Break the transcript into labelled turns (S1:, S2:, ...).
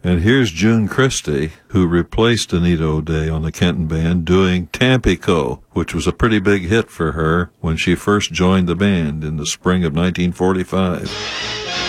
S1: And here's June Christy, who replaced Anita O'Day on the Kenton Band, doing Tampico, which was a pretty big hit for her when she first joined the band in the spring of 1945.